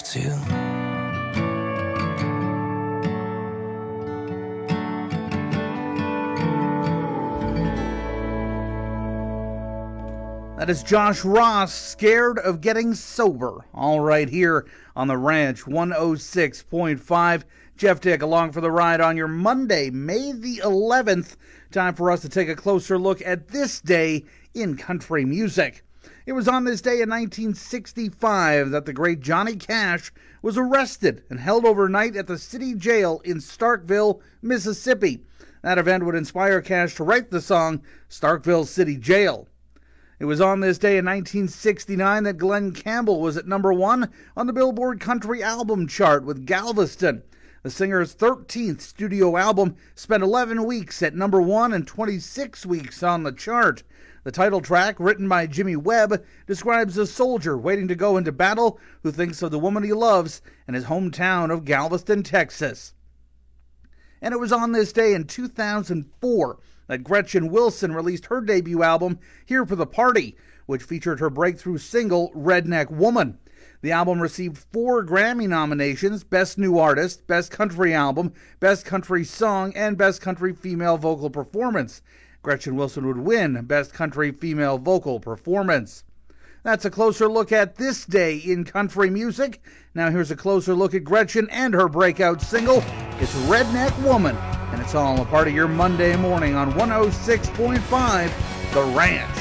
too. That is Josh Ross, Scared of Getting Sober. All right, here on the Ranch, 106.5. Jeff Dick along for the ride on your Monday, May the 11th. Time for us to take a closer look at this day in country music. It was on this day in 1965 that the great Johnny Cash was arrested and held overnight at the city jail in Starkville, Mississippi. That event would inspire Cash to write the song Starkville City Jail. It was on this day in 1969 that Glenn Campbell was at number 1 on the Billboard Country Album Chart with Galveston. The singer's 13th studio album spent 11 weeks at number 1 and 26 weeks on the chart. The title track, written by Jimmy Webb, describes a soldier waiting to go into battle who thinks of the woman he loves in his hometown of Galveston, Texas. And it was on this day in 2004 that Gretchen Wilson released her debut album, Here for the Party, which featured her breakthrough single, Redneck Woman. The album received 4 Grammy nominations: Best New Artist, Best Country Album, Best Country Song, and Best Country Female Vocal Performance. Gretchen Wilson would win Best Country Female Vocal Performance. That's a closer look at this day in country music. Now here's a closer look at Gretchen and her breakout single. It's Redneck Woman, and it's all a part of your Monday morning on 106.5 The Ranch.